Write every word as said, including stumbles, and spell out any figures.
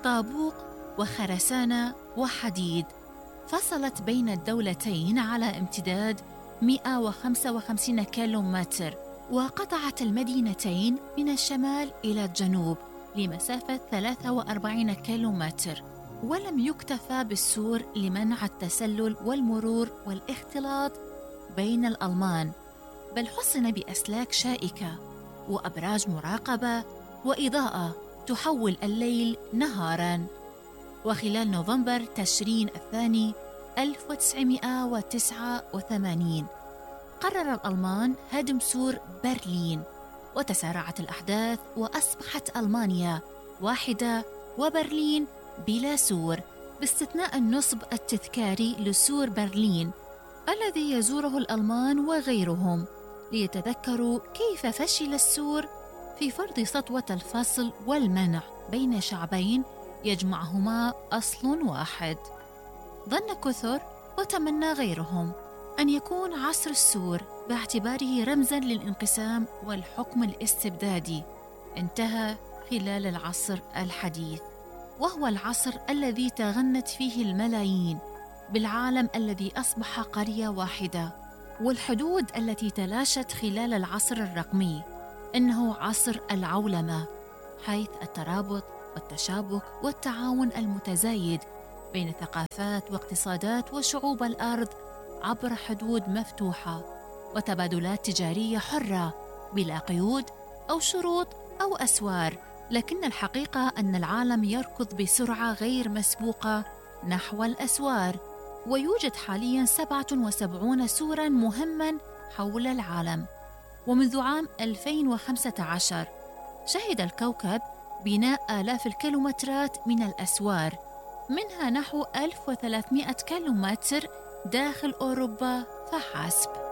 طابوق وخرسانة وحديد، فصلت بين الدولتين على امتداد مئة وخمسة وخمسين كيلومتر، وقطعت المدينتين من الشمال إلى الجنوب لمسافة ثلاثة وأربعين كيلومتر. ولم يكتفى بالسور لمنع التسلل والمرور والاختلاط بين الألمان، بل حصن بأسلاك شائكة وأبراج مراقبة وإضاءة تحول الليل نهاراً. وخلال نوفمبر تشرين الثاني ألف وتسعمائة وتسعة وثمانين قرر الألمان هدم سور برلين، وتسارعت الأحداث وأصبحت ألمانيا واحدة وبرلين بلا سور، باستثناء النصب التذكاري لسور برلين الذي يزوره الألمان وغيرهم ليتذكروا كيف فشل السور في فرض سطوة الفصل والمنع بين شعبين يجمعهما أصل واحد. ظن كثر وتمنى غيرهم أن يكون عصر السور باعتباره رمزاً للانقسام والحكم الاستبدادي انتهى خلال العصر الحديث، وهو العصر الذي تغنت فيه الملايين بالعالم الذي أصبح قرية واحدة. والحدود التي تلاشت خلال العصر الرقمي إنه عصر العولمة، حيث الترابط والتشابك والتعاون المتزايد بين ثقافات واقتصادات وشعوب الأرض عبر حدود مفتوحة وتبادلات تجارية حرة بلا قيود أو شروط أو أسوار. لكن الحقيقة أن العالم يركض بسرعة غير مسبوقة نحو الأسوار، ويوجد حالياً سبعة وسبعين سوراً مهماً حول العالم. ومنذ عام ألفين وخمسة عشر شهد الكوكب بناء آلاف الكيلومترات من الأسوار، منها نحو ألف وثلاثمائة كيلومتر داخل أوروبا فحسب.